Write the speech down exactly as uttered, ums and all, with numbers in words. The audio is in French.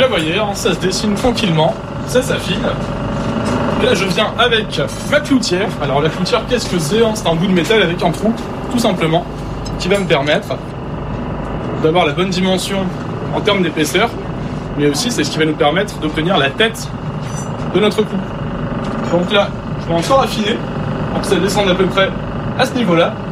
là, vous voyez, hein, ça se dessine tranquillement, ça s'affine. Et là, je viens avec ma cloutière. Alors, la cloutière, qu'est-ce que c'est, hein? C'est un bout de métal avec un trou, tout simplement, qui va me permettre d'avoir la bonne dimension en termes d'épaisseur, mais aussi c'est ce qui va nous permettre d'obtenir la tête de notre clou. Donc là, je vais encore affiner pour que ça descende à peu près à ce niveau-là.